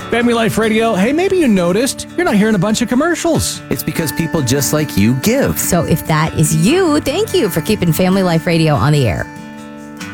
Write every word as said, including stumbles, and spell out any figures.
Family Life Radio, hey, maybe you noticed you're not hearing a bunch of commercials. It's because people just like you give. So if that is you, thank you for keeping Family Life Radio on the air.